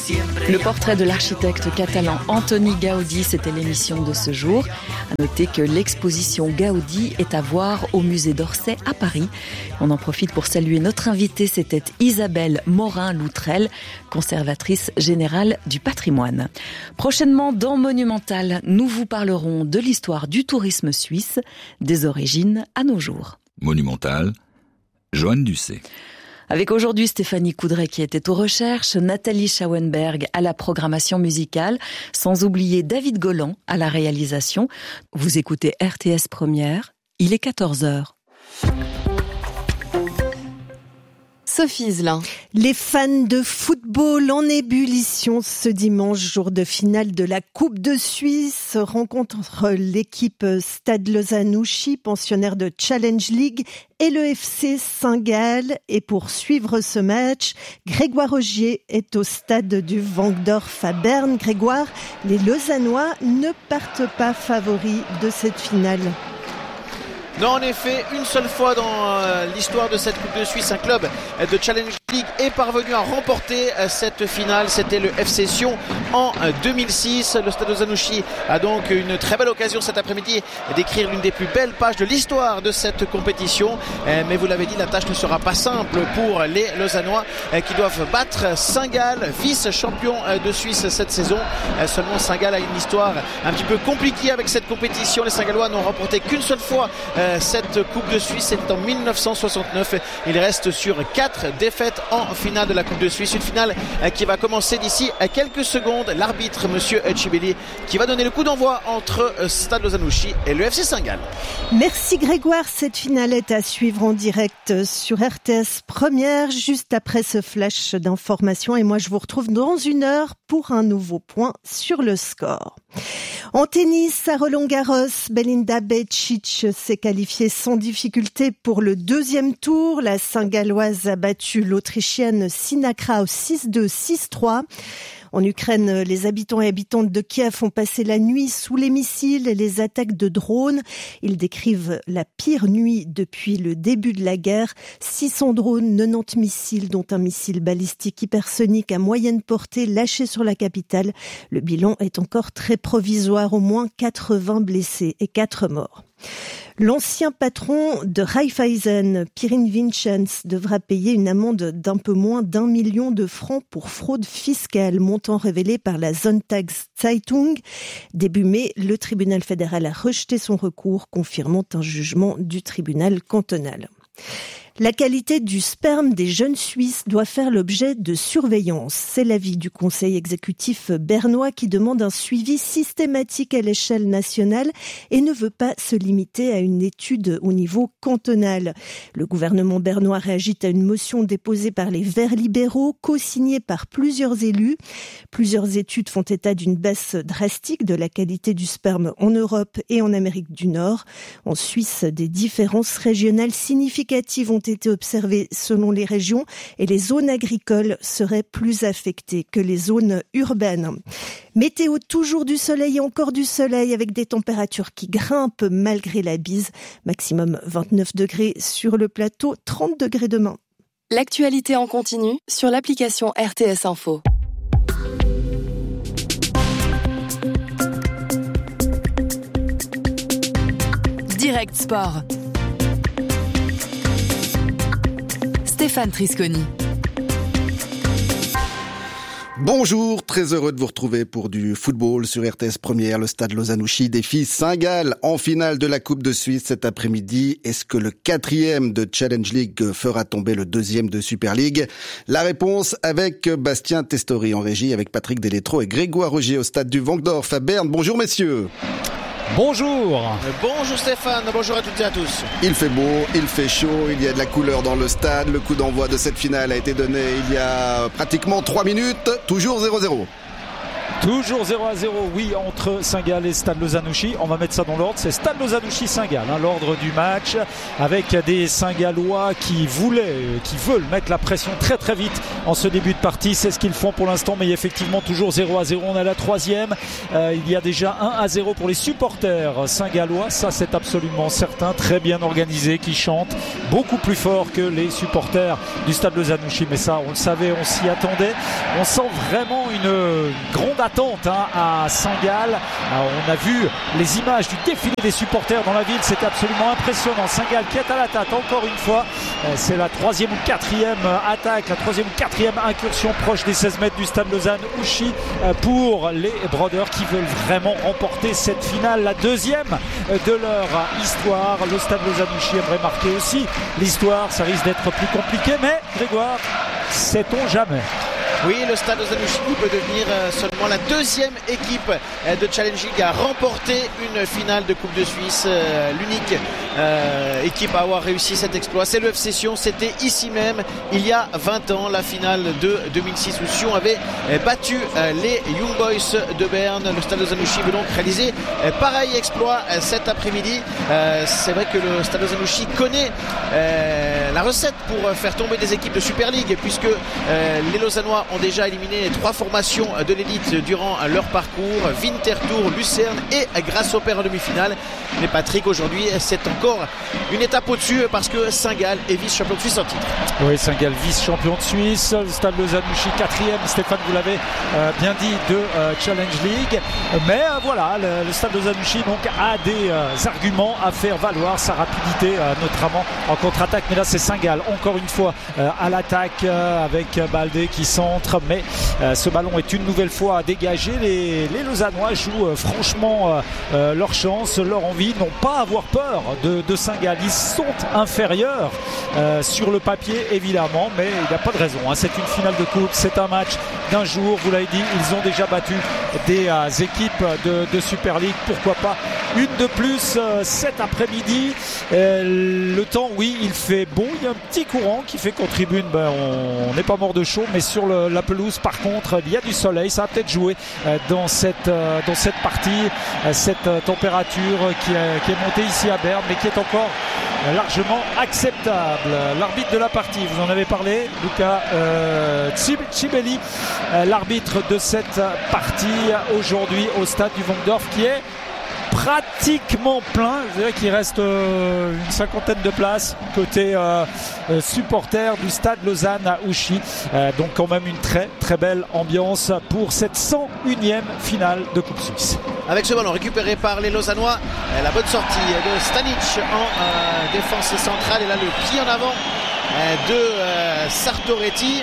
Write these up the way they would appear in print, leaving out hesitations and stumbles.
Le portrait de l'architecte catalan Antoni Gaudi, c'était l'émission de ce jour. À noter que l'exposition Gaudi est à voir au musée d'Orsay à Paris. On en profite pour saluer notre invitée, c'était Isabelle Morin-Loutrel, conservatrice générale du patrimoine. Prochainement dans Monumental, nous vous parlerons de l'histoire du tourisme suisse, des origines à nos jours. Monumental, Joanne Ducé. Avec aujourd'hui Stéphanie Coudray qui était aux recherches, Nathalie Schauenberg à la programmation musicale, sans oublier David Golan à la réalisation. Vous écoutez RTS Première, il est 14h. Sophie Zelin. Les fans de football en ébullition ce dimanche, jour de finale de la Coupe de Suisse, rencontre l'équipe Stade Lausanne-Ouchy, pensionnaire de Challenge League, et le FC Saint-Gall. Et pour suivre ce match, Grégoire Augier est au stade du Wankdorf à Berne. Grégoire, les Lausannois ne partent pas favoris de cette finale. Non, en effet, une seule fois dans l'histoire de cette Coupe de Suisse, un club de Challenge League est parvenu à remporter cette finale. C'était le FC Sion en 2006. Le Stade Lausanne-Ouchy a donc une très belle occasion cet après-midi d'écrire l'une des plus belles pages de l'histoire de cette compétition. Mais vous l'avez dit, la tâche ne sera pas simple pour les Lausannois qui doivent battre Saint-Gall, vice-champion de Suisse cette saison. Seulement Saint-Gall a une histoire un petit peu compliquée avec cette compétition. Les Saint-Gallois n'ont remporté qu'une seule fois cette Coupe de Suisse, c'est en 1969. Il reste sur 4 défaites en finale de la Coupe de Suisse. Une finale qui va commencer d'ici à quelques secondes. L'arbitre, monsieur Chibeli, qui va donner le coup d'envoi entre Stade Lausanne-Ouchy et le FC Saint-Gall. Merci Grégoire. Cette finale est à suivre en direct sur RTS Première, juste après ce flash d'information. Et moi, je vous retrouve dans une heure pour un nouveau point sur le score. En tennis, à Roland-Garros, Belinda Bencic s'est qualifiée sans difficulté pour le deuxième tour. La Saint-Galloise a battu l'Autrichienne Sina Kraus 6-2, 6-3. En Ukraine, les habitants et habitantes de Kiev ont passé la nuit sous les missiles et les attaques de drones. Ils décrivent la pire nuit depuis le début de la guerre. 600 drones, 90 missiles, dont un missile balistique hypersonique à moyenne portée lâché sur la capitale. Le bilan est encore très provisoire, au moins 80 blessés et 4 morts. L'ancien patron de Raiffeisen, Pirin Vincenz, devra payer une amende d'un peu moins d'1 million de francs pour fraude fiscale, montant révélé par la Sonntagszeitung. Début mai, le tribunal fédéral a rejeté son recours, confirmant un jugement du tribunal cantonal. La qualité du sperme des jeunes Suisses doit faire l'objet de surveillance. C'est l'avis du conseil exécutif bernois qui demande un suivi systématique à l'échelle nationale et ne veut pas se limiter à une étude au niveau cantonal. Le gouvernement bernois réagit à une motion déposée par les Verts libéraux, co-signée par plusieurs élus. Plusieurs études font état d'une baisse drastique de la qualité du sperme en Europe et en Amérique du Nord. En Suisse, des différences régionales significatives ont été observées selon les régions et les zones agricoles seraient plus affectées que les zones urbaines. Météo, toujours du soleil et encore du soleil avec des températures qui grimpent malgré la bise. Maximum 29 degrés sur le plateau, 30 degrés demain. L'actualité en continu sur l'application RTS Info. Direct Sport. Stéphane Trisconi. Bonjour, très heureux de vous retrouver pour du football sur RTS Première. Le Stade Lausanne-Ouchy défie Saint-Gall en finale de la Coupe de Suisse cet après-midi. Est-ce que le 4e de Challenge League fera tomber le 2e de Super League? La réponse avec Bastien Testori en régie, avec Patrick Delétro et Grégoire Augier au stade du Wankdorf à Berne. Bonjour messieurs. Bonjour. Bonjour Stéphane, bonjour à toutes et à tous. Il fait beau, il fait chaud, il y a de la couleur dans le stade. Le coup d'envoi de cette finale a été donné il y a pratiquement 3 minutes, toujours 0-0. Toujours 0-0, oui, entre Saint-Gall et Stade Lozanouchi. On va mettre ça dans l'ordre, c'est Stade Lozanouchi-Saint-Gall, l'ordre du match, avec des Saint-Gallois qui veulent mettre la pression très très vite en ce début de partie. C'est ce qu'ils font pour l'instant, mais effectivement toujours 0-0. On est à la troisième. Il y a déjà 1-0 pour les supporters saint-gallois, ça c'est absolument certain, très bien organisé, qui chantent beaucoup plus fort que les supporters du Stade Lozanouchi. Mais ça, on le savait, on s'y attendait. On sent vraiment une grande attente à Saint-Gall. On a vu les images du défilé des supporters dans la ville, c'était absolument impressionnant. Saint-Gall qui est à l'attaque encore une fois. C'est la troisième ou quatrième attaque, la troisième ou quatrième incursion proche des 16 mètres du Stade Lozanouchi pour les Brodeurs qui veulent vraiment remporter cette finale, la deuxième de leur histoire. Le Stade Lozanouchi aimerait marquer aussi l'histoire, ça risque d'être plus compliqué, mais Grégoire, sait-on jamais? Oui, le Stade Lozanouchi peut devenir seulement la deuxième équipe de Challenge League à remporter une finale de Coupe de Suisse. L'unique équipe à avoir réussi cet exploit, c'est le FC Sion. C'était ici même, il y a 20 ans, la finale de 2006 où Sion avait battu les Young Boys de Berne. Le Stade Lozanouchi veut donc réaliser pareil exploit cet après-midi. C'est vrai que le Stade Lozanouchi connaît la recette pour faire tomber des équipes de Super League, puisque les Lausannois ont déjà éliminé 3 formations de l'élite durant leur parcours, Winterthur, Lucerne et Grasshopper en demi-finale. Mais Patrick, aujourd'hui, c'est encore une étape au-dessus parce que Saint-Gall est vice-champion de Suisse en titre. Oui, Saint-Gall vice-champion de Suisse, le Stade Lozanouchi 4e, Stéphane, vous l'avez bien dit, de Challenge League. Mais voilà, le Stade Lozanouchi donc a des arguments à faire valoir, sa rapidité notamment en contre-attaque. Mais là, c'est Saint-Gall, encore une fois, à l'attaque avec Baldé qui centre. Mais ce ballon est une nouvelle fois dégagé. Les Lausannois jouent franchement leur chance, leur envie, n'ont pas à avoir peur de Saint-Gall. Ils sont inférieurs sur le papier évidemment, mais il n'y a pas de raison. C'est une finale de coupe, c'est un match d'un jour, vous l'avez dit, ils ont déjà battu des équipes de Super League. Pourquoi pas une de plus cet après-midi. Le temps, oui, il fait beau, il y a un petit courant qui fait qu'en tribune, on n'est pas mort de chaud, mais sur la pelouse par contre il y a du soleil, ça a peut-être joué dans cette partie, cette température qui est montée ici à Berne, mais qui est encore largement acceptable. L'arbitre de la partie, vous en avez parlé, Luca Cibelli, l'arbitre de cette partie aujourd'hui au stade du Vongdorf, qui est pratiquement plein. Je dirais qu'il reste une cinquantaine de places côté supporters du Stade Lozanouchi. Donc quand même une très très belle ambiance pour cette 101e finale de Coupe Suisse. Avec ce ballon récupéré par les Lausannois, la bonne sortie de Stanic en défense centrale, et là le pied en avant de Sartoretti.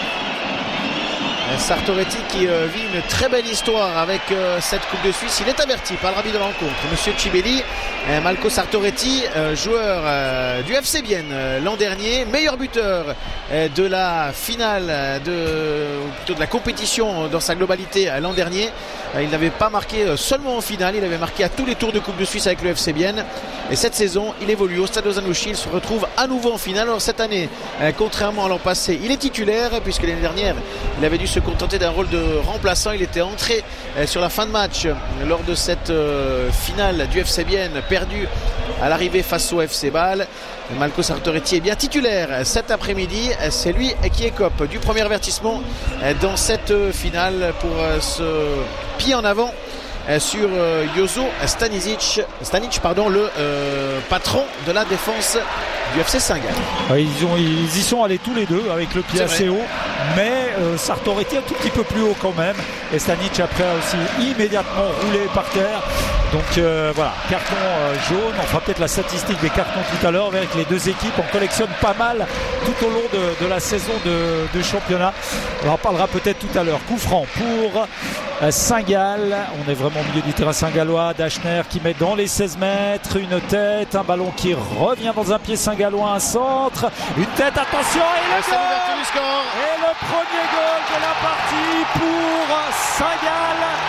Sartoretti qui vit une très belle histoire avec cette Coupe de Suisse. Il est averti par l'arbitre de la rencontre, Monsieur Cibelli. Malco Sartoretti, joueur du FC Bienne l'an dernier, meilleur buteur de la finale de la compétition dans sa globalité l'an dernier. Il n'avait pas marqué seulement en finale, il avait marqué à tous les tours de Coupe de Suisse avec le FC Bienne. Et cette saison, il évolue au Stade Lozanouchi, il se retrouve à nouveau en finale. Alors cette année, contrairement à l'an passé, il est titulaire, puisque l'année dernière, il avait dû se contenter d'un rôle de remplaçant. Il était entré sur la fin de match lors de cette finale du FC Bienne, perdu à l'arrivée face au FC Bâle. Malco Sartoretti est bien titulaire cet après-midi. C'est lui qui écope du premier avertissement dans cette finale pour ce pied en avant sur Jozo Stanic, le patron de la défense du FC Saint-Gall. Ils y sont allés tous les deux avec le pied assez haut, mais Sartoretti un tout petit peu plus haut quand même, et Stanic après a aussi immédiatement roulé par terre. Donc voilà, carton jaune. On fera peut-être la statistique des cartons tout à l'heure. Avec les deux équipes, on collectionne pas mal tout au long de la saison de championnat. On en parlera peut-être tout à l'heure. Coup franc pour Saint-Gall. On est vraiment au milieu du terrain saint-gallois. Dachner qui met dans les 16 mètres une tête, un ballon qui revient dans un pied saint-gallois, un centre, une tête, attention, et le goal, du score. Et le premier goal de la partie pour Saint-Gall.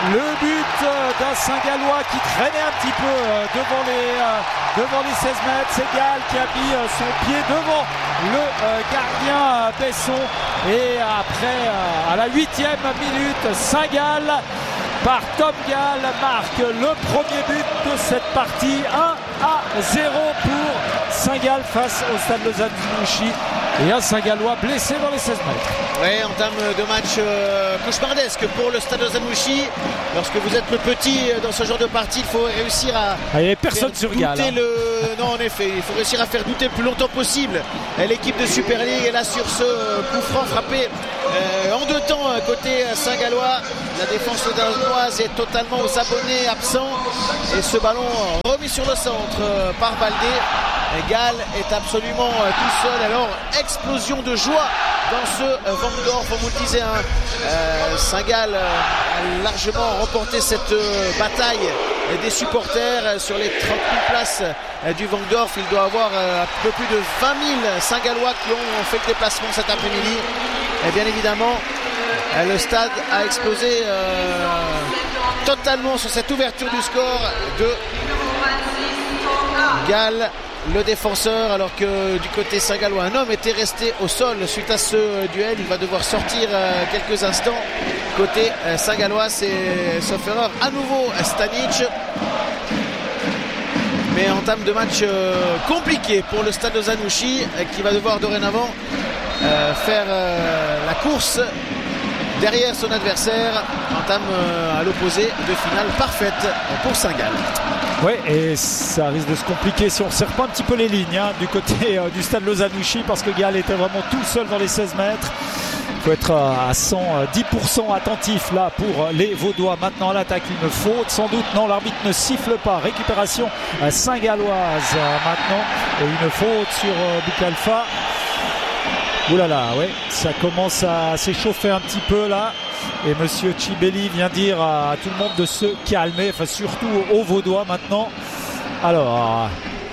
le but d'un Saint-Gallois qui traînait un petit peu devant les 16 mètres. C'est Gall qui a mis son pied devant le gardien Besson. Et après, à la 8e minute, Saint-Gall par Tom Gall marque le premier but de cette partie. 1-0 pour Saint-Gall face au Stade Lausanne-Mouchy. Et un Saint-Gallois blessé dans les 16 mètres. Oui, entame de match cauchemardesque pour le Stade Lausanne-Mouchy. Lorsque vous êtes le petit dans ce genre de partie, il faut réussir à il n'y avait personne sur Gall. Non, en effet, il faut réussir à faire douter le plus longtemps possible l'équipe de Super League. Et là, sur ce coup franc frappé en deux temps côté Saint-Gallois, la défense danoise est totalement aux abonnés absents. Et ce ballon remis sur le centre par Baldé. Gall est absolument tout seul. Alors, explosion de joie dans ce Vangdorf. On vous le disait, Saint-Gall a largement remporté cette bataille des supporters sur les 30 000 places du Vangdorf. Il doit avoir un peu plus de 20 000 Saint-Gallois qui ont fait le déplacement cet après-midi. Et bien évidemment, le stade a explosé totalement sur cette ouverture du score de Gall, le défenseur, alors que du côté Saint-Gallois, un homme était resté au sol suite à ce duel. Il va devoir sortir quelques instants. Côté Saint-Gallois, c'est, sauf erreur, à nouveau Stanic. Mais entame de match compliqué pour le Stade Lausanne-Mouchy qui va devoir dorénavant faire la course derrière son adversaire. Entame à l'opposé de finale parfaite pour Saint-Gall. Oui, et ça risque de se compliquer si on ne serre pas un petit peu les lignes du côté du Stade Lausanne-Mouchy, parce que Gall était vraiment tout seul dans les 16 mètres. Il faut être à 110% attentif là pour les Vaudois. Maintenant à l'attaque, une faute sans doute. Non, l'arbitre ne siffle pas. Récupération Saint-Galloise maintenant. Et une faute sur Boukalfa. Ouh là là, ouais, ça commence à s'échauffer un petit peu là. Et monsieur Chibeli vient dire à tout le monde de se calmer, enfin surtout aux Vaudois maintenant. Alors,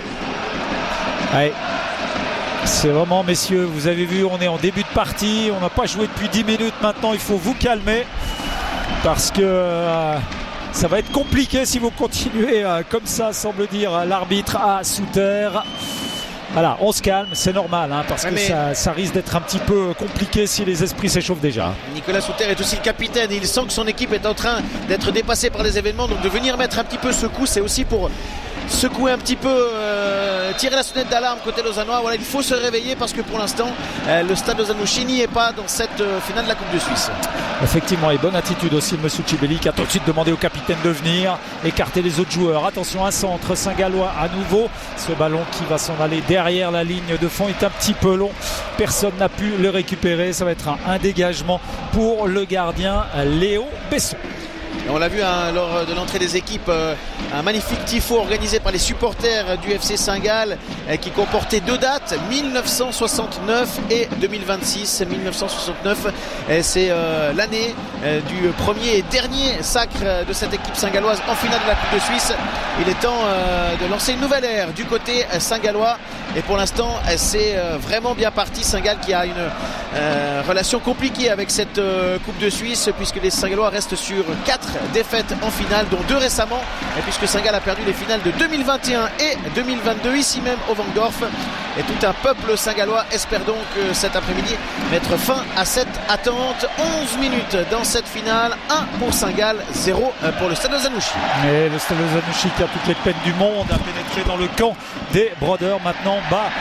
ouais, c'est vraiment, messieurs, vous avez vu, on est en début de partie, on n'a pas joué depuis 10 minutes maintenant, il faut vous calmer parce que ça va être compliqué si vous continuez comme ça, semble dire l'arbitre à Souter. Voilà, on se calme, c'est normal, parce que ça risque d'être un petit peu compliqué si les esprits s'échauffent déjà. Nicolas Souter est aussi le capitaine et il sent que son équipe est en train d'être dépassée par les événements, donc de venir mettre un petit peu ce coup, c'est aussi pour secouer un petit peu, tirer la sonnette d'alarme côté lausannois. Voilà, il faut se réveiller parce que pour l'instant le Stade Lausanne-Mouchy n'y est pas dans cette finale de la Coupe de Suisse. Effectivement, et bonne attitude aussi de monsieur Chibeli qui a tout de suite demandé au capitaine de venir écarter les autres joueurs. Attention, un centre Saint-Gallois à nouveau. Ce ballon qui va s'en aller derrière la ligne de fond est un petit peu long. Personne n'a pu le récupérer. Ça va être un dégagement pour le gardien Léo Besson. Et on l'a vu lors de l'entrée des équipes, un magnifique tifo organisé par les supporters du FC Saint-Gall qui comportait deux dates, 1969 et 2026. 1969, c'est l'année du premier et dernier sacre de cette équipe saint-galloise en finale de la Coupe de Suisse. Il est temps de lancer une nouvelle ère du côté saint-gallois. Et pour l'instant, c'est vraiment bien parti. Saint-Gall qui a une relation compliquée avec cette Coupe de Suisse, puisque les Saint-Gallois restent sur 4 défaites en finale, dont 2 récemment, et puisque Saint-Gall a perdu les finales de 2021 et 2022 ici même au Vangdorf. Et tout un peuple saint-gallois espère donc cet après-midi mettre fin à cette attente. 11 minutes dans cette finale, 1 pour Saint-Gall, 0 pour le Stade Lausanne-Mouchy. Et le Stade Lausanne-Mouchy qui a toutes les peines du monde à pénétrer dans le camp des Brodeurs. Maintenant,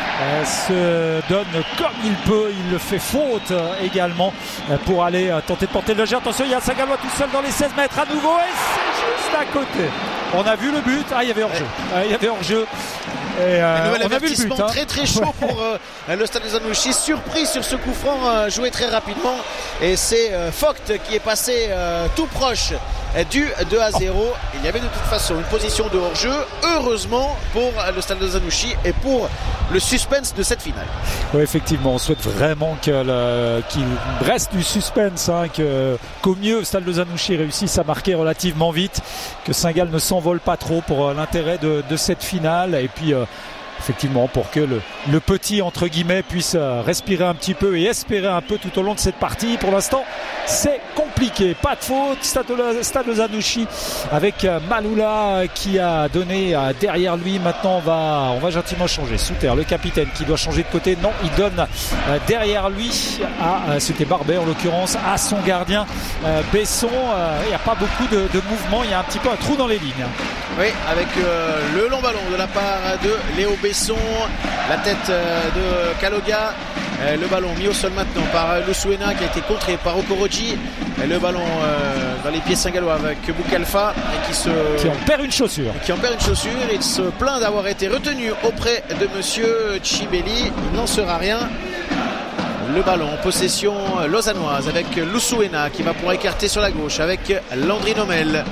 se donne comme il peut. Il le fait faute également pour aller tenter de porter le jeu. Attention, il y a Saint-Gallois tout seul dans les 16 mètres à nouveau et c'est juste à côté. On a vu le but. Il y avait hors-jeu. Il y avait hors-jeu. Et on a vu le but, très très chaud pour le Stade Lausanne-Mouchy, surpris sur ce coup franc joué très rapidement, et c'est Vogt qui est passé tout proche du 2-0. Il y avait de toute façon une position de hors-jeu, heureusement pour le Stade Lausanne-Mouchy et pour le suspense de cette finale. Oui, effectivement, on souhaite vraiment qu'il reste du suspense, qu'au mieux Stade Lausanne-Mouchy réussisse à marquer relativement vite, que Saint-Gall ne s'envole pas trop pour l'intérêt de cette finale, et puis effectivement pour que le petit entre guillemets puisse respirer un petit peu et espérer un peu tout au long de cette partie. Pour l'instant c'est compliqué, pas de faute. Stade Lozanouchi avec Maloula qui a donné derrière lui. Maintenant on va gentiment changer. Souter, le capitaine, qui doit changer de côté. Non, il donne derrière lui c'était Barbet en l'occurrence, à son gardien Besson. Il n'y a pas beaucoup de mouvement, il y a un petit peu un trou dans les lignes. Oui, avec le long ballon de la part de Léo Besson, la tête de Kaloga. Le ballon mis au sol maintenant par Lusuena qui a été contré par Okoroji. Le ballon dans les pieds saint-gallois avec Boukalfa qui en perd une chaussure. Et il se plaint d'avoir été retenu auprès de monsieur Chibeli. Il n'en sera rien. Le ballon en possession lausannoise avec Lusuena qui va pouvoir écarter sur la gauche avec Landry Nomel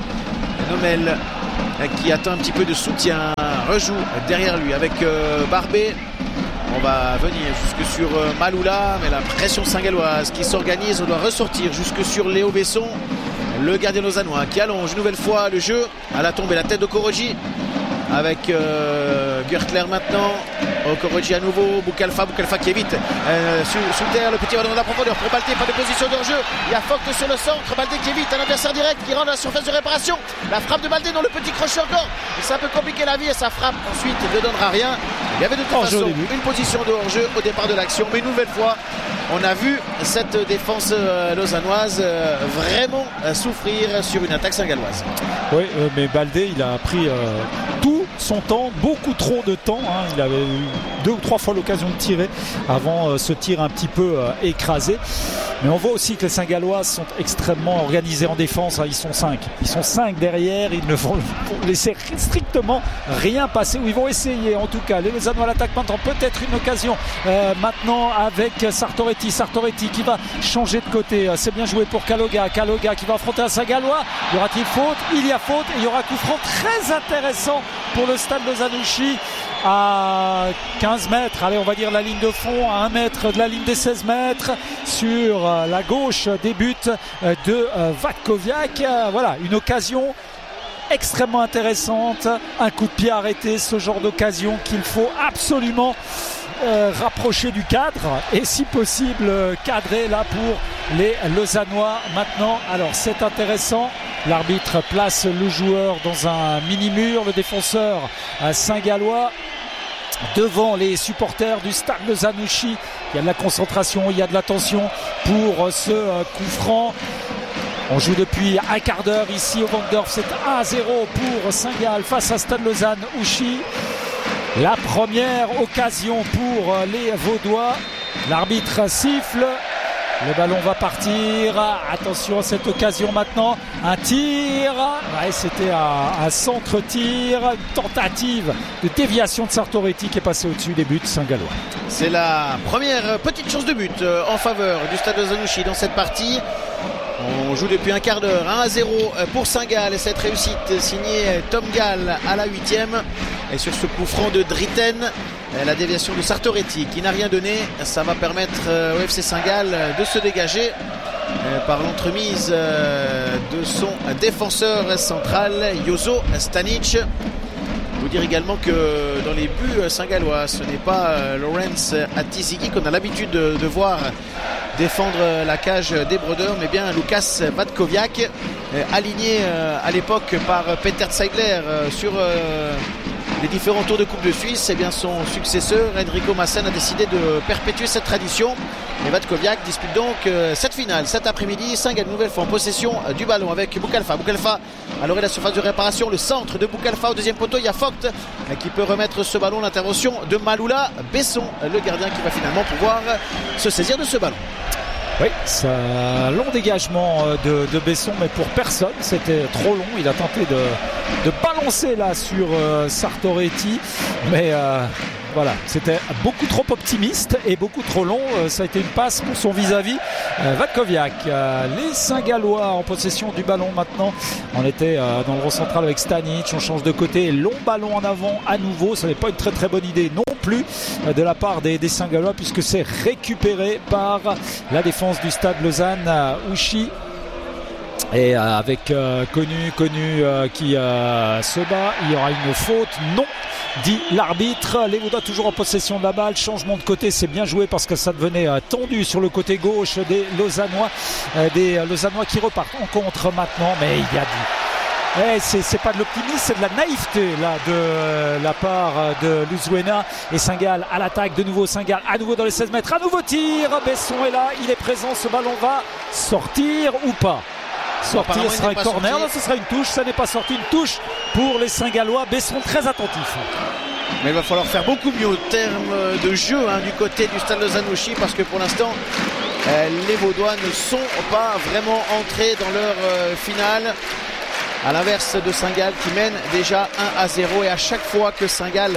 qui attend un petit peu de soutien, rejoue derrière lui avec Barbet. On va venir jusque sur Maloula, mais la pression saint-galloise qui s'organise. On doit ressortir jusque sur Léo Besson, le gardien lausannois qui allonge une nouvelle fois le jeu à la tombée, la tête de Koroji avec Gertler maintenant. Okoroji à nouveau, Boukalfa qui évite sous terre, le petit ballon de la profondeur pour Baldé, pas de position de hors-jeu. Il y a Vogt sur le centre, Baldé qui évite un adversaire direct qui rentre à la surface de réparation. La frappe de Baldé dans le petit crochet encore. Et ça peut compliquer la vie et sa frappe ensuite ne donnera rien. Il y avait de toute façon une position de hors-jeu au départ de l'action, mais une nouvelle fois on a vu cette défense lausannoise vraiment souffrir sur une attaque saint-galloise. Oui, mais Baldé il a pris tout son temps, beaucoup trop de temps, hein. Il avait eu 2 ou 3 fois l'occasion de tirer avant ce tir un petit peu écrasé. Mais on voit aussi que les Saint-Gallois sont extrêmement organisés en défense, hein. Ils sont 5 derrière, ils ne vont laisser strictement rien passer, ou ils vont essayer en tout cas. Les Lausannois à l'attaque maintenant, peut-être une occasion maintenant avec Sartoretti qui va changer de côté. C'est bien joué pour Kaloga qui va affronter un Saint-Gallois. Y aura-t-il faute? Il y a faute et il y aura coup franc très intéressant pour le Stade Lozanouchi à 15 mètres, allez on va dire la ligne de fond, à 1 mètre de la ligne des 16 mètres sur la gauche des buts de Vatkoviak. Voilà, une occasion extrêmement intéressante, un coup de pied arrêté, ce genre d'occasion qu'il faut absolument rapprocher du cadre et si possible cadrer là pour les Lausannois maintenant. Alors c'est intéressant, l'arbitre place le joueur dans un mini-mur, le défenseur saint-gallois devant les supporters du Stade Lozanouchi. Il y a de la concentration, il y a de l'attention pour ce coup franc. On joue depuis un quart d'heure ici au Vangdorf, c'est 1-0 pour Saint-Gall face à Stade Lausanne-Ouchy. La première occasion pour les Vaudois. L'arbitre siffle. Le ballon va partir. Attention à cette occasion maintenant. Un tir. Ouais, c'était un centre-tir. Une tentative de déviation de Sartoretti qui est passé au-dessus des buts saint-gallois. C'est la première petite chance de but en faveur du Stade Lozanouchi dans cette partie. On joue depuis un quart d'heure, 1-0 pour Saint-Gall et cette réussite signée Tom Gall à la 8e. Et sur ce coup franc de Dritten, la déviation de Sartoretti qui n'a rien donné, ça va permettre au FC Saint-Gall de se dégager par l'entremise de son défenseur central Jozo Stanic. Je vous dire également que dans les buts saint-gallois, ce n'est pas Lawrence Atizigi qu'on a l'habitude de voir défendre la cage des Brodeurs, mais bien Lukas Vatkoviak, aligné à l'époque par Peter Zeidler sur les différents tours de Coupe de Suisse. Et bien son successeur Enrico Massen a décidé de perpétuer cette tradition. Et Vatkoviak dispute donc cette finale cet après-midi. Saint-Gall nouvelle fois en possession du ballon avec Boukalfa à l'orée de la surface de réparation, le centre de Boukalfa au deuxième poteau. Il y a Vogt qui peut remettre ce ballon. L'intervention de Maloula, Besson, le gardien qui va finalement pouvoir se saisir de ce ballon. Oui, c'est un long dégagement de Besson, mais pour personne, c'était trop long. Il a tenté de balancer là sur Sartoretti, mais voilà, c'était beaucoup trop optimiste et beaucoup trop long. Ça a été une passe pour son vis-à-vis Vatkoviak. Les Saint-Gallois en possession du ballon maintenant. On était dans le rond central avec Stanic. On change de côté. Long ballon en avant à nouveau. Ce n'est pas une très très bonne idée non plus de la part des Saint-Gallois, puisque c'est récupéré par la défense du Stade Lausanne-Ouchy. Et avec Connu qui se bat, il y aura une faute, non, dit l'arbitre. Les Vaudois toujours en possession de la balle, changement de côté, c'est bien joué parce que ça devenait tendu sur le côté gauche des Lausannois qui repartent en contre maintenant, mais il y a c'est pas de l'optimisme, c'est de la naïveté là de la part de Luzuena. Et Saint-Gall à l'attaque, de nouveau Saint-Gall à nouveau dans les 16 mètres, à nouveau tir, Besson est là, il est présent, ce ballon va sortir ou pas? Sortir, ce sera un corner, non, ce sera une touche, ça n'est pas sorti, une touche pour les Saint-Gallois. Besson très attentif. Mais il va falloir faire beaucoup mieux au terme de jeu du côté du stade Lausanne-Ouchy, parce que pour l'instant les Vaudois ne sont pas vraiment entrés dans leur finale, à l'inverse de Saint-Gall qui mène déjà 1-0. Et à chaque fois que Saint-Gall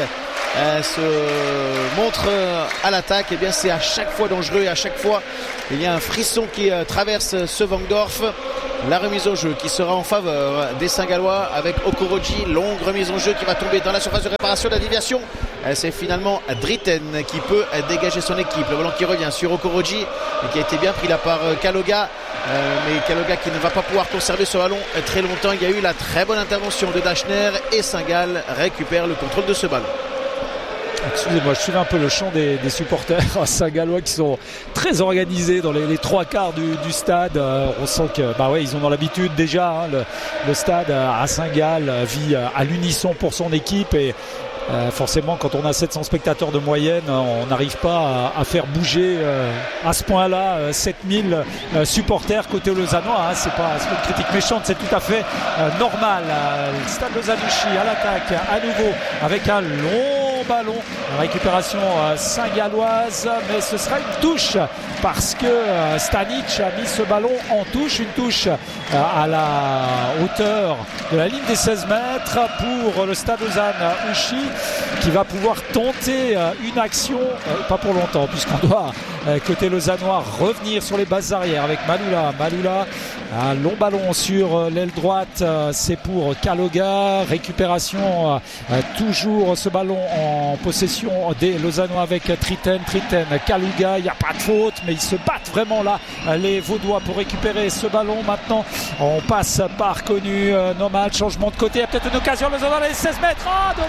se montre à l'attaque, et bien c'est à chaque fois dangereux, et à chaque fois il y a un frisson qui traverse ce Vangdorf. La remise au jeu qui sera en faveur des Saint-Gallois avec Okoroji, longue remise en jeu qui va tomber dans la surface de réparation de la déviation. C'est finalement Dritten qui peut dégager son équipe. Le ballon qui revient sur Okoroji et qui a été bien pris là par Kaloga, mais Kaloga qui ne va pas pouvoir conserver ce ballon très longtemps. Il y a eu la très bonne intervention de Dachner et Saint-Gall récupère le contrôle de ce ballon. Excusez-moi, je suivais un peu le chant des supporters Saint-Gallois qui sont très organisés dans les trois quarts du stade. On sent que ils ont dans l'habitude déjà. Le stade à Saint-Gall vit à l'unisson pour son équipe, et forcément quand on a 700 spectateurs de moyenne, on n'arrive pas à faire bouger à ce point-là 7000 supporters côté lausannois. C'est pas une critique méchante, c'est tout à fait normal. Le stade Lausanne-Ouchy à l'attaque à nouveau avec un long ballon, récupération saint-galloise, mais ce sera une touche parce que Stanic a mis ce ballon en touche, une touche à la hauteur de la ligne des 16 mètres pour le stade Lausanne-Ouchy qui va pouvoir tenter une action, pas pour longtemps puisqu'on doit côté lausannois revenir sur les bases arrières avec Maloula, un long ballon sur l'aile droite, c'est pour Kaloga, récupération toujours ce ballon en possession des Lausannois avec Tritten, Kaluga, il n'y a pas de faute, mais ils se battent vraiment là les Vaudois pour récupérer ce ballon. Maintenant on passe par Connu, Nomad, changement de côté, il y a peut-être une occasion Lausanne dans les 16 mètres.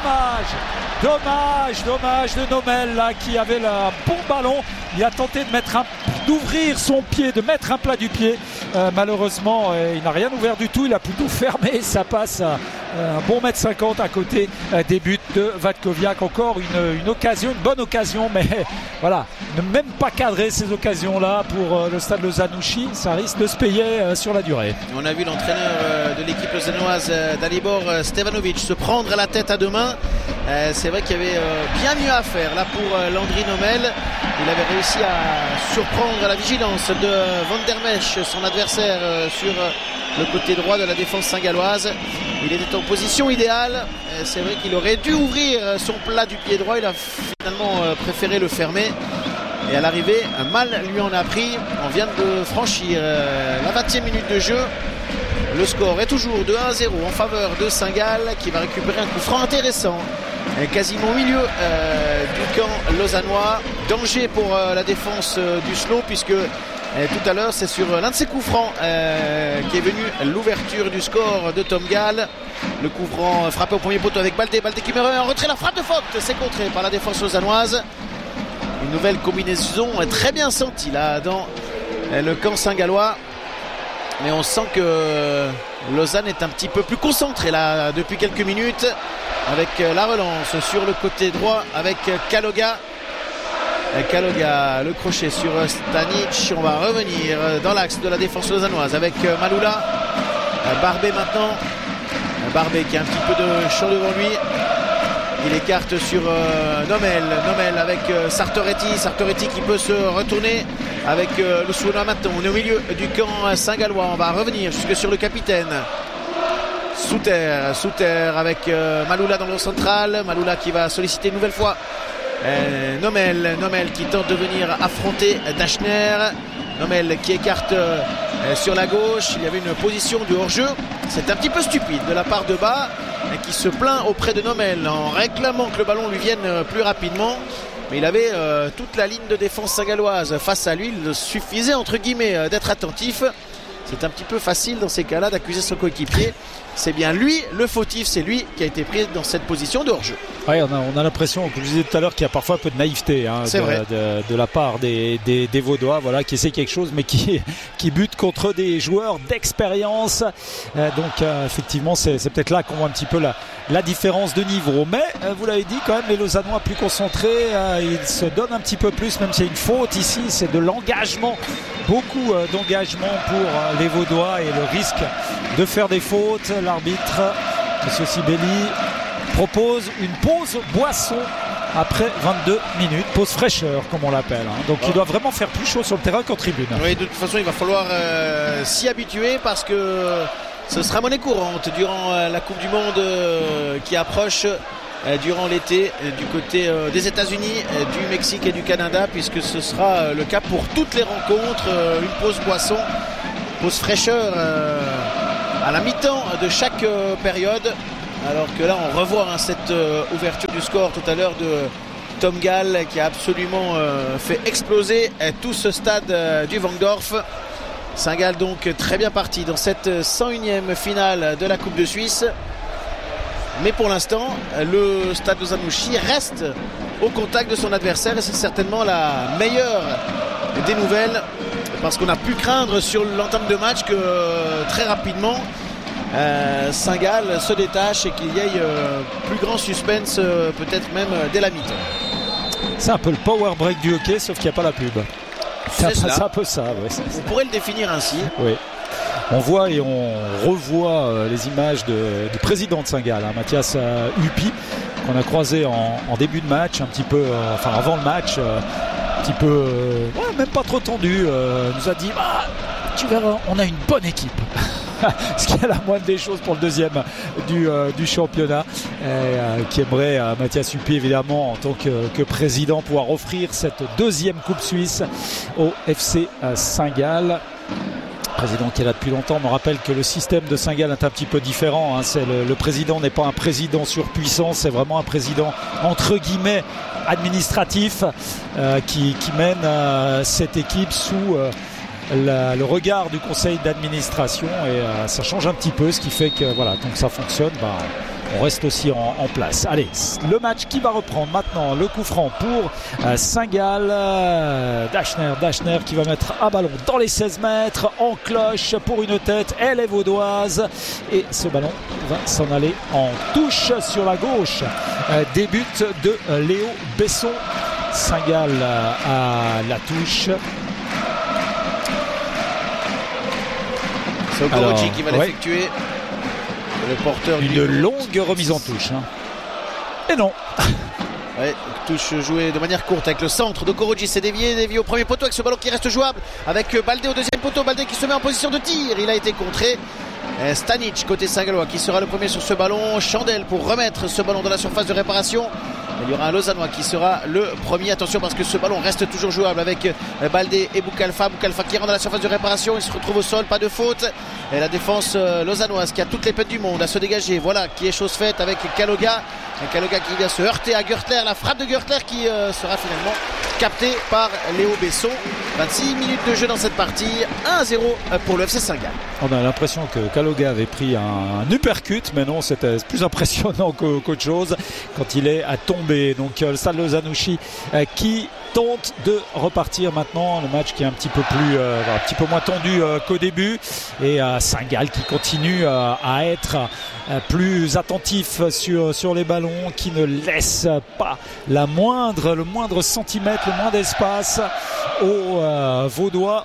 Dommage de Nomel là, qui avait le bon ballon, il a tenté d'ouvrir son pied, de mettre un plat du pied, malheureusement il n'a rien ouvert du tout, il a plutôt fermé, ça passe un bon mètre 50 à côté des buts de Vatkoviak. Encore une occasion, une bonne occasion, mais voilà, ne même pas cadrer ces occasions là pour le stade Lausanne-Ouchy, ça risque de se payer sur la durée. On a vu l'entraîneur de l'équipe lausannoise Dalibor Stevanovic se prendre la tête à deux mains. C'est vrai qu'il y avait bien mieux à faire là pour Landry Nomel. Il avait réussi à surprendre la vigilance de Van der Mesch, son adversaire sur le côté droit de la défense saint-galloise. Il était en position idéale. C'est vrai qu'il aurait dû ouvrir son plat du pied droit. Il a finalement préféré le fermer. Et à l'arrivée, un mal lui en a pris. On vient de franchir la 20e minute de jeu. Le score est toujours de 1-0 en faveur de Saint-Gall qui va récupérer un coup franc intéressant. Quasiment au milieu du camp lausannois. Danger pour la défense du SLO puisque tout à l'heure c'est sur l'un de ses coups francs qui est venu l'ouverture du score de Tom Gall. Le coup franc frappé au premier poteau avec Baldé qui met en retrait, la frappe de faute, c'est contré par la défense lausannoise. Une nouvelle combinaison très bien sentie là dans le camp saint-gallois. Mais on sent que Lausanne est un petit peu plus concentré là depuis quelques minutes avec la relance sur le côté droit avec Kaloga, le crochet sur Stanic. On va revenir dans l'axe de la défense lausannoise avec Maloula, Barbet maintenant, Barbet qui a un petit peu de champ devant lui. Il écarte sur Nomel avec Sartoretti qui peut se retourner avec le Souna maintenant. On est au milieu du camp saint-gallois. On va revenir jusque sur le capitaine Souter avec Maloula dans le central. Maloula qui va solliciter une nouvelle fois Nomel qui tente de venir affronter Dachner. Nomel qui écarte sur la gauche. Il y avait une position du hors-jeu. C'est un petit peu stupide de la part de Bas qui se plaint auprès de Nomel en réclamant que le ballon lui vienne plus rapidement. Mais il avait toute la ligne de défense saint-galloise face à lui. Il suffisait entre guillemets d'être attentif. c'est un petit peu facile dans ces cas-là d'accuser son coéquipier. C'est bien lui le fautif, c'est lui qui a été pris dans cette position de hors-jeu. Oui, on a l'impression, comme je disais tout à l'heure, qu'il y a parfois un peu de naïveté de la part des Vaudois, voilà, qui essaient quelque chose mais qui butent contre des joueurs d'expérience. Donc effectivement c'est peut-être là qu'on voit un petit peu la différence de niveau. Mais vous l'avez dit quand même, les Lausannois plus concentrés, ils se donnent un petit peu plus, même s'il y a une faute ici, c'est de l'engagement, beaucoup d'engagement pour les Vaudois et le risque de faire des fautes. L'arbitre, M. Sibeli, propose une pause boisson après 22 minutes, pause fraîcheur comme on l'appelle. Donc il doit vraiment faire plus chaud sur le terrain qu'en tribune. Oui, de toute façon il va falloir s'y habituer parce que ce sera monnaie courante durant la Coupe du Monde qui approche durant l'été du côté des États-Unis, du Mexique et du Canada, puisque ce sera le cas pour toutes les rencontres. Une pause boisson, pause fraîcheur à la mi-temps de chaque période. Alors que là on revoit cette ouverture du score tout à l'heure de Tom Gall qui a absolument fait exploser tout ce stade du Vangdorf. Saint-Gall donc très bien parti dans cette 101e finale de la Coupe de Suisse. Mais pour l'instant, le Stade Lausanne-Ouchy reste au contact de son adversaire et c'est certainement la meilleure des nouvelles parce qu'on a pu craindre sur l'entame de match que très rapidement Saint-Gall se détache et qu'il y ait plus grand suspense peut-être même dès la mi-temps. C'est un peu le power break du hockey sauf qu'il n'y a pas la pub. C'est un peu ça. Ouais, on pourrait le définir ainsi. Oui. On voit et on revoit les images du président de Saint-Gall, Mathias Huppy, qu'on a croisé en début de match, un petit peu, avant le match, un petit peu, même pas trop tendu, nous a dit tu verras, on a une bonne équipe. Ce qui est la moindre des choses pour le deuxième du championnat, qui aimerait Mathias Huppy évidemment en tant que président pouvoir offrir cette deuxième Coupe Suisse au FC Saint-Gall. Président qui est là depuis longtemps. On me rappelle que le système de Saint-Gall est un petit peu différent. C'est le président n'est pas un président surpuissant, c'est vraiment un président entre guillemets administratif qui mène cette équipe sous le regard du conseil d'administration et ça change un petit peu, ce qui fait que voilà, donc ça fonctionne. On reste aussi en place. Allez, le match qui va reprendre maintenant, le coup franc pour Saint-Gall. Dachner qui va mettre un ballon dans les 16 mètres, en cloche pour une tête, elle est vaudoise. Et ce ballon va s'en aller en touche sur la gauche. Début de Léo Besson. Saint-Gall à la touche. C'est Okoroji qui va l'effectuer. Le porteur une longue remise en touche. Et non. Ouais, touche jouée de manière courte avec le centre d'Okoroji. C'est dévié au premier poteau avec ce ballon qui reste jouable. Avec Baldé au deuxième poteau. Baldé qui se met en position de tir. Il a été contré. Stanic côté Saint-Gallois qui sera le premier sur ce ballon. Chandel pour remettre ce ballon dans la surface de réparation. Il y aura un Lausannois qui sera le premier. Attention parce que ce ballon reste toujours jouable avec Baldé et Boukalfa. Boukalfa qui rentre dans la surface de réparation. Il se retrouve au sol, pas de faute. Et la défense lausannoise qui a toutes les peines du monde à se dégager. Voilà qui est chose faite avec Kaloga. Kaloga qui vient se heurter à Gertler. La frappe de Gertler qui sera finalement captée par Léo Besson. 26 minutes de jeu dans cette partie. 1-0 pour le FC Saint-Gall. On a l'impression que Kaloga avait pris un uppercut, mais non, c'était plus impressionnant qu'autre chose quand il est à tomber. Donc le Stade Lausanne-Ouchy qui tente de repartir maintenant. Le match qui est un petit peu moins tendu qu'au début. Et Saint-Gall qui continue à être plus attentif sur les ballons, qui ne laisse pas le moindre centimètre, le moindre espace aux Vaudois,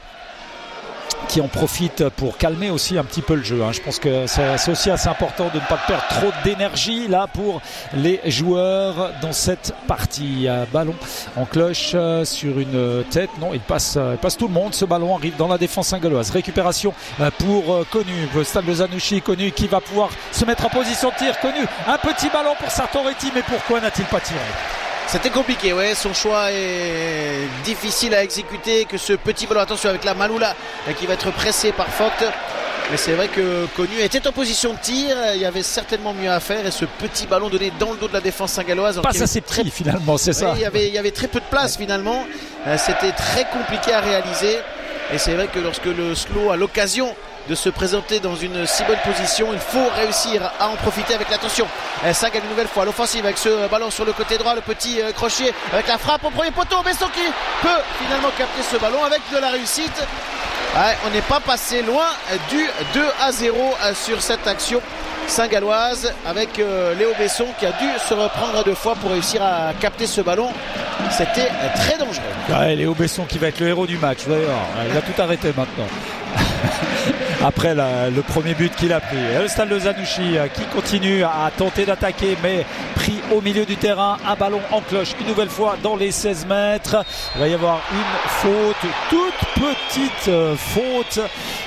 qui en profite pour calmer aussi un petit peu le jeu. Je pense que c'est aussi assez important de ne pas perdre trop d'énergie là pour les joueurs dans cette partie. Ballon en cloche sur une tête. Non, il passe tout le monde. Ce ballon arrive dans la défense saint-galloise. Récupération pour Connu. Le Stade Lausanne-Ouchy, Connu qui va pouvoir se mettre en position de tir. Connu, un petit ballon pour Sartoretti, mais pourquoi n'a-t-il pas tiré ? C'était compliqué, ouais. Son choix est difficile à exécuter. Que ce petit ballon, attention avec la Maloula qui va être pressé par Vogt. Mais c'est vrai que Connu était en position de tir. Il y avait certainement mieux à faire. Et ce petit ballon donné dans le dos de la défense saint-galloise. Pas assez petit finalement, c'est ça. Il y avait très peu de place finalement. C'était très compliqué à réaliser. Et c'est vrai que lorsque le Slow a l'occasion de se présenter dans une si bonne position. Il faut réussir à en profiter avec l'attention. Saint-Gall une nouvelle fois à l'offensive avec ce ballon sur le côté droit, le petit crochet avec la frappe au premier poteau. Besson qui peut finalement capter ce ballon avec de la réussite. On n'est pas passé loin du 2-0 sur cette action saint-galloise avec Léo Besson qui a dû se reprendre 2 fois pour réussir à capter ce ballon. C'était très dangereux. Léo Besson qui va être le héros du match d'ailleurs. Il a tout arrêté maintenant. Après le premier but qu'il a pris. Le Stade Lozanouchi qui continue à tenter d'attaquer, mais pris au milieu du terrain. Un ballon en cloche une nouvelle fois dans les 16 mètres. Il va y avoir une faute, toute petite faute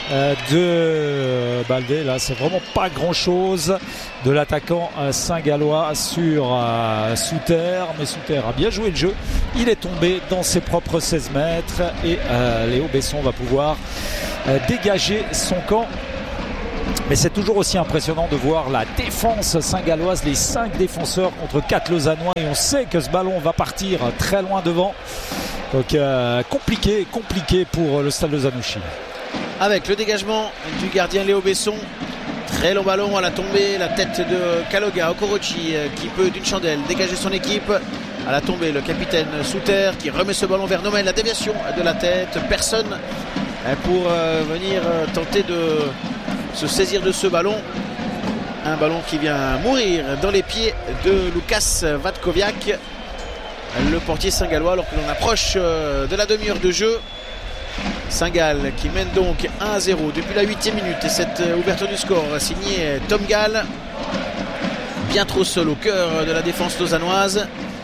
de Baldé. Là, c'est vraiment pas grand chose de l'attaquant saint-gallois sur Souter. Mais Souter a bien joué le jeu. Il est tombé dans ses propres 16 mètres et Léo Besson va pouvoir dégager son camp. Mais c'est toujours aussi impressionnant de voir la défense saint-galloise, les 5 défenseurs contre 4 lausannois, et on sait que ce ballon va partir très loin devant. Donc compliqué pour le Stade Lozanouchi. Avec le dégagement du gardien Léo Besson, très long ballon à la tombée, la tête de Kaloga Okorochi qui peut d'une chandelle dégager son équipe. À la tombée, le capitaine Souter qui remet ce ballon vers Nomel, la déviation de la tête, personne pour venir tenter de se saisir de ce ballon. Un ballon qui vient mourir dans les pieds de Lukas Vatkoviak, le portier saint-gallois, alors que l'on approche de la demi-heure de jeu. Saint-Gall qui mène donc 1-0 depuis la 8e minute, et cette ouverture du score signée Tom Gall, bien trop seul au cœur de la défense lausannoise.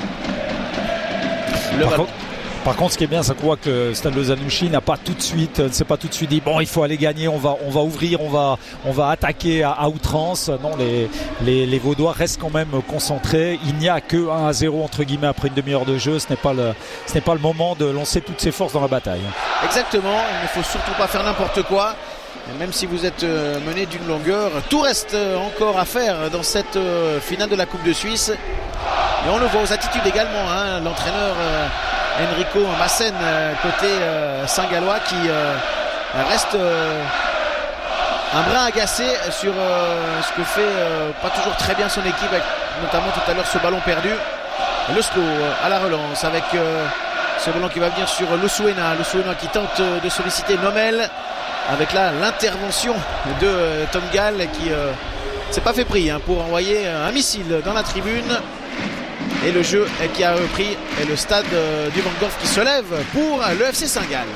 Par contre, ce qui est bien, c'est qu'on voit que Stade Lozanouchi ne s'est pas tout de suite dit bon, il faut aller gagner, on va ouvrir, on va attaquer à outrance. Non, les Vaudois restent quand même concentrés. Il n'y a que 1-0 entre guillemets après une demi-heure de jeu. Ce n'est pas le moment de lancer toutes ses forces dans la bataille. Exactement. Il ne faut surtout pas faire n'importe quoi. Et même si vous êtes mené d'une longueur, tout reste encore à faire dans cette finale de la Coupe de Suisse. Et on le voit aux attitudes également. L'entraîneur Enrico Massen côté saint-gallois qui reste un brin agacé sur ce que fait pas toujours très bien son équipe, avec notamment tout à l'heure ce ballon perdu. Le slow à la relance avec ce ballon qui va venir sur Lusuena qui tente de solliciter Nomel, avec là l'intervention de Tom Gall qui s'est pas fait pris pour envoyer un missile dans la tribune. Et le jeu qui a repris, et le stade du Vangdorf qui se lève pour le FC Saint-Gall.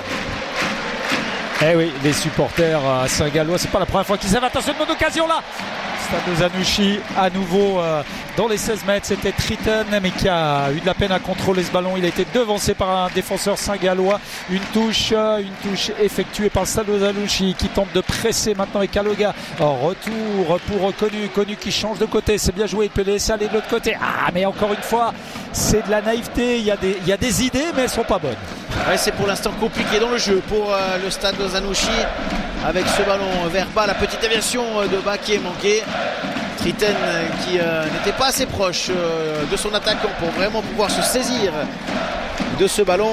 Eh oui, les supporters saint-gallois, c'est pas la première fois qu'ils avaient attention de bonne occasion là. Stade Lozanouchi à nouveau dans les 16 mètres. C'était Triton, mais qui a eu de la peine à contrôler ce ballon. Il a été devancé par un défenseur saint-gallois. Une touche effectuée par le Stade Lozanouchi qui tente de presser maintenant avec Kaloga. Retour pour Connu qui change de côté. C'est bien joué, il peut laisser aller de l'autre côté. Mais encore une fois, c'est de la naïveté. Il y a des idées, mais elles sont pas bonnes. Ouais, c'est pour l'instant compliqué dans le jeu pour le Stade Lozanouchi, avec ce ballon vers bas, la petite déviation de bas qui est manquée. Tritten qui n'était pas assez proche de son attaquant pour vraiment pouvoir se saisir de ce ballon.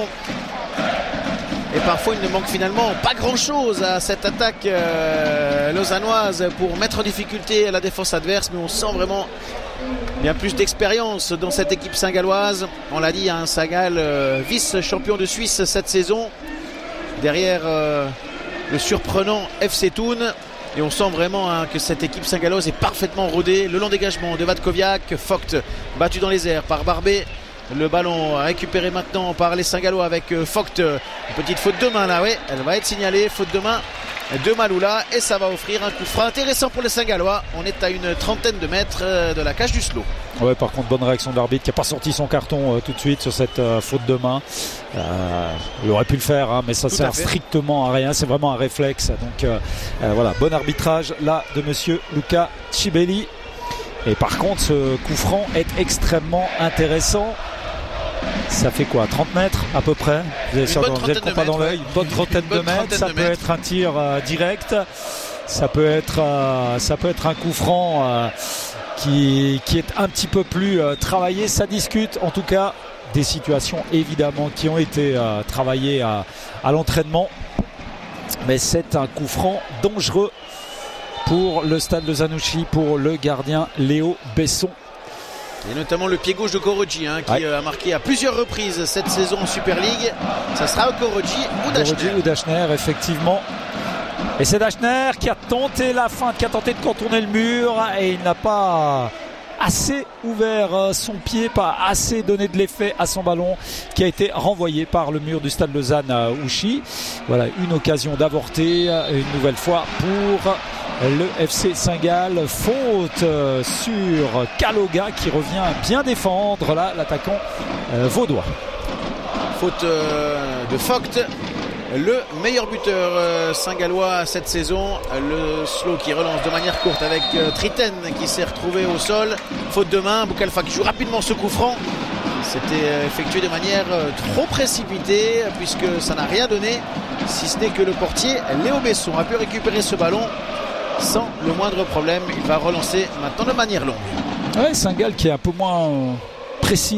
Et parfois il ne manque finalement pas grand chose à cette attaque lausannoise pour mettre en difficulté la défense adverse, mais on sent vraiment bien plus d'expérience dans cette équipe saint-galloise. On l'a dit, Saint-Gall vice-champion de Suisse cette saison, derrière le surprenant FC Thun. Et on sent vraiment que cette équipe saint-galloise est parfaitement rodée. Le long dégagement de Vatkoviak, Vogt battu dans les airs par Barbet. Le ballon récupéré maintenant par les Saint-Gallois avec Vogt. Une petite faute de main là, oui, elle va être signalée. Faute de main de Maloula, et ça va offrir un coup franc intéressant pour les Saint-Gallois. On est à une trentaine de mètres de la cage du Slow. Ouais, par contre, bonne réaction de l'arbitre qui n'a pas sorti son carton tout de suite sur cette faute de main. Il aurait pu le faire, mais ça sert strictement à rien. C'est vraiment un réflexe. Donc voilà, bon arbitrage là de monsieur Luca Cibelli. Et par contre, ce coup franc est extrêmement intéressant. Ça fait quoi, 30 mètres à peu près? Vous avez le compas dans l'œil. Une bonne trentaine de mètres. Ça peut être un tir direct. Ça peut être un coup franc qui est un petit peu plus travaillé. Ça discute en tout cas des situations évidemment qui ont été travaillées à l'entraînement. Mais c'est un coup franc dangereux pour le Stade Lozanouchi, pour le gardien Léo Besson. Et notamment le pied gauche de Koroji qui a marqué à plusieurs reprises cette saison en Super League. Ça sera Koroji ou Dachner, effectivement. Et c'est Dachner qui a tenté la feinte, qui a tenté de contourner le mur et il n'a pas assez ouvert son pied, pas assez donné de l'effet à son ballon qui a été renvoyé par le mur du Stade Lozanouchi. Voilà, une occasion d'avorter une nouvelle fois pour le FC Saint-Gall. Faute sur Kaloga qui revient bien défendre là, l'attaquant vaudois. Faute de Vogt, le meilleur buteur saint-gallois cette saison. Le slow qui relance de manière courte avec Triten qui s'est retrouvé au sol. Faute de main, Boukalfa qui joue rapidement ce coup franc. C'était effectué de manière trop précipitée puisque ça n'a rien donné, si ce n'est que le portier Léo Besson a pu récupérer ce ballon sans le moindre problème. Il va relancer maintenant de manière longue. Ouais, Saint-Gall qui est un peu moins précis